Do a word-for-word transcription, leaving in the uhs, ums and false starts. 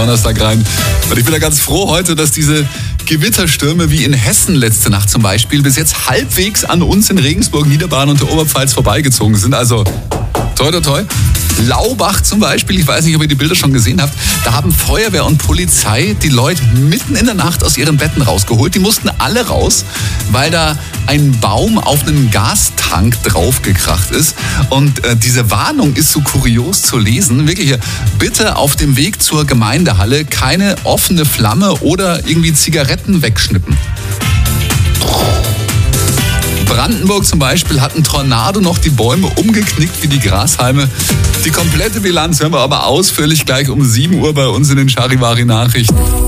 Donnerstag rein. Und ich bin da ganz froh heute, dass diese Gewitterstürme wie in Hessen letzte Nacht zum Beispiel bis jetzt halbwegs an uns in Regensburg, Niederbayern und der Oberpfalz vorbeigezogen sind. Also toi, toi, toi. Laubach zum Beispiel, ich weiß nicht, ob ihr die Bilder schon gesehen habt, da haben Feuerwehr und Polizei die Leute mitten in der Nacht aus ihren Betten rausgeholt. Die mussten alle raus, weil da ein Baum auf einen Gastank draufgekracht ist. Und äh, diese Warnung ist so kurios zu lesen. Wirklich hier, bitte auf dem Weg zur Gemeindehalle keine offene Flamme oder irgendwie Zigaretten wegschnippen. Brandenburg zum Beispiel hat ein Tornado noch die Bäume umgeknickt wie die Grashalme. Die komplette Bilanz hören wir aber ausführlich gleich um sieben Uhr bei uns in den Charivari-Nachrichten.